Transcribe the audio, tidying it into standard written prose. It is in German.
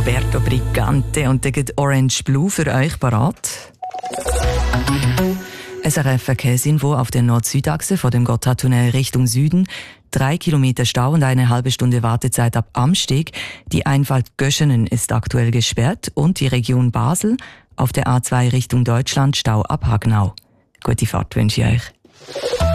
Roberto Brigante und der geht Orange Blue für euch parat. SRF Verkehrsinfo auf der Nord-Süd-Achse vor dem Gotthardtunnel Richtung Süden. 3 Kilometer Stau und eine halbe Stunde Wartezeit ab Amsteg. Die Einfahrt Göschenen ist aktuell gesperrt und die Region Basel auf der A2 Richtung Deutschland Stau ab Hagnau. Gute Fahrt wünsche ich euch.